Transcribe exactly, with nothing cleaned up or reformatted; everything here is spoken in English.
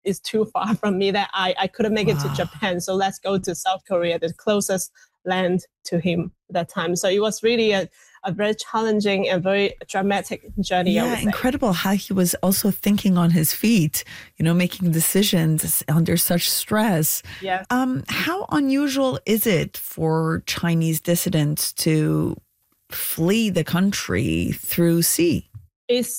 is too far from me that I, I couldn't make wow. it to Japan. So let's go to South Korea, the closest land to him at that time. So it was really a, a very challenging and very dramatic journey. Yeah, incredible how he was also thinking on his feet, you know, making decisions under such stress. Yes. Um, how unusual is it for Chinese dissidents to flee the country through sea? It's